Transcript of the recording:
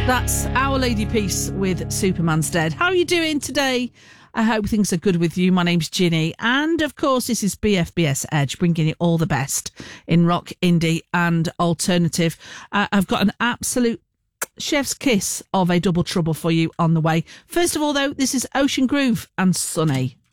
That's Our Lady Peace with Superman's Dead. How are you doing today? I hope things are good with you. My name's Ginny, and of course this is BFBS Edge, bringing you all the best in rock, indie and alternative. I've got an absolute chef's kiss of a double trouble for you on the way. First of all though, this is Ocean Groove and Sunny.